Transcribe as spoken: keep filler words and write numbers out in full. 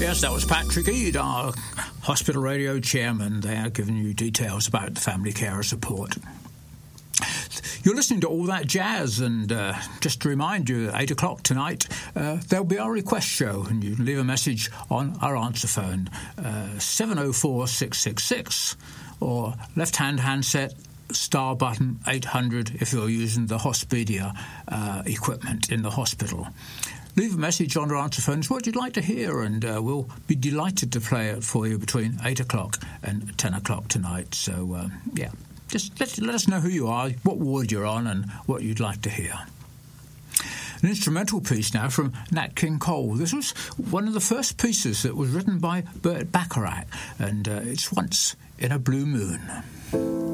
Yes, that was Patrick Eade, our hospital radio chairman there, giving you details about the family carer support. You're listening to All That Jazz, and uh, just to remind you, at eight o'clock tonight, uh, there'll be our request show, and you can leave a message on our answer phone, uh, seven oh four, six six six, or left-hand handset, star button eight hundred if you're using the Hospedia uh, equipment in the hospital. Leave a message on our answer phones what you'd like to hear, and uh, we'll be delighted to play it for you between eight o'clock and ten o'clock tonight. So, uh, yeah, just let, let us know who you are, what ward you're on, and what you'd like to hear. An instrumental piece now from Nat King Cole. This was one of the first pieces that was written by Burt Bacharach, and uh, it's Once in a Blue Moon.